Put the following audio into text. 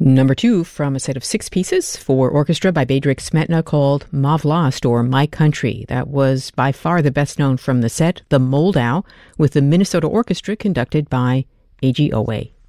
Number 2 from a set of 6 pieces for orchestra by Bedřich Smetana called Ma Vlast, or My Country. That was by far the best known from the set, the Moldau, with the Minnesota Orchestra conducted by A.G. Owe.